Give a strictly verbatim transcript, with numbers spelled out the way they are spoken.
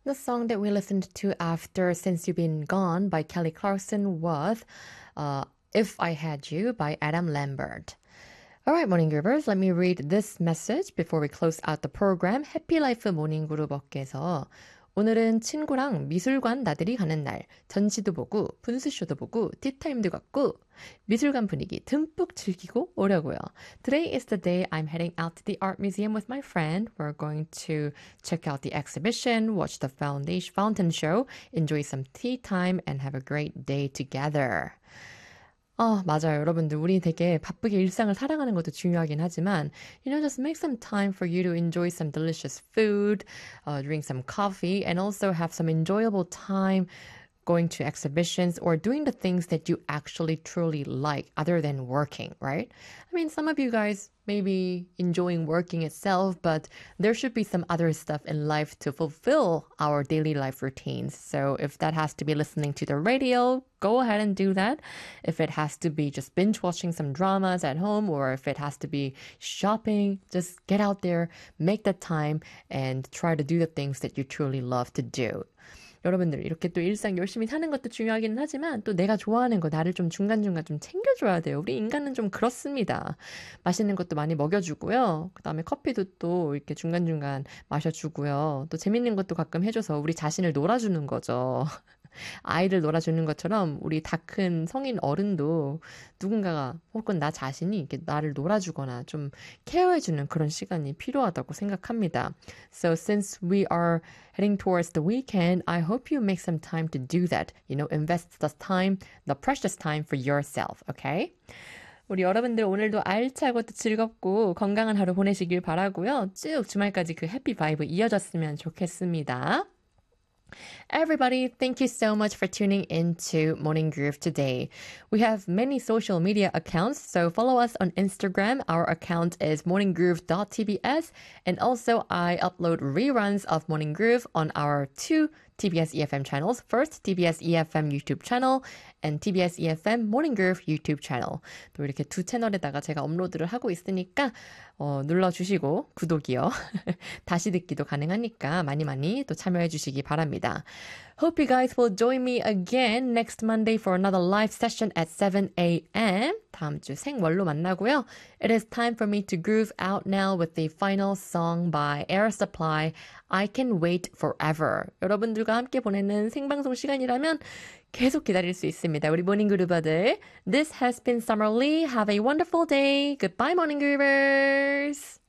The song that we listened to after Since You've Been Gone by Kelly Clarkson was uh, If I Had You by Adam Lambert. All right, morning groovers, let me read this message before we close out the program. 해피라이프 모닝 그룹 업계에서 오늘은 친구랑 미술관 나들이 가는 날. 전시도 보고 분수쇼도 보고 티타임도 갔고 미술관 분위기 듬뿍 즐기고 오려고요. Today is the day I'm heading out to the art museum with my friend. We're going to check out the exhibition, watch the foundation fountain show, enjoy some tea time, and have a great day together. 어, 맞아요. 여러분들, 우리 되게 바쁘게 일상을 살아가는 것도 중요하긴 하지만, you know, just make some time for you to enjoy some delicious food, uh, drink some coffee, and also have some enjoyable time going to exhibitions or doing the things that you actually truly like other than working, right? I mean, some of you guys may be enjoying working itself, but there should be some other stuff in life to fulfill our daily life routines. So if that has to be listening to the radio, go ahead and do that. If it has to be just binge watching some dramas at home, or if it has to be shopping, just get out there, make that time, and try to do the things that you truly love to do. 여러분들 이렇게 또 일상 열심히 사는 것도 중요하기는 하지만 또 내가 좋아하는 거 나를 좀 중간중간 좀 챙겨줘야 돼요. 우리 인간은 좀 그렇습니다. 맛있는 것도 많이 먹여주고요. 그 다음에 커피도 또 이렇게 중간중간 마셔주고요. 또 재밌는 것도 가끔 해줘서 우리 자신을 놀아주는 거죠. 아이를 놀아주는 것처럼 우리 다 큰 성인 어른도 누군가가 혹은 나 자신이 이렇게 나를 놀아주거나 좀 케어해주는 그런 시간이 필요하다고 생각합니다. So since we are heading towards the weekend, I hope you make some time to do that. You know, invest the time, the precious time for yourself, okay? 우리 여러분들 오늘도 알차고 또 즐겁고 건강한 하루 보내시길 바라고요. 쭉 주말까지 그 해피 바이브 이어졌으면 좋겠습니다. Everybody, thank you so much for tuning into Morning Groove today. We have many social media accounts, so follow us on Instagram. Our account is morninggroove dot t b s, and also I upload reruns of Morning Groove on our two T B S E F M channels. First, T B S E F M YouTube channel and T B S E F M Morning Groove YouTube channel. 또 이렇게 두 채널에다가 제가 업로드를 하고 있으니까 어, 눌러주시고 구독이요. 다시 듣기도 가능하니까 많이 많이 또 참여해 주시기 바랍니다. Hope you guys will join me again next Monday for another live session at seven a.m. 다음 주 생월로 만나고요. It is time for me to groove out now with the final song by Air Supply, I Can Wait Forever. 여러분들과 함께 보내는 생방송 시간이라면 계속 기다릴 수 있습니다. 우리 모닝 그루버들. This has been Summer Lee. Have a wonderful day. Goodbye, morning groovers.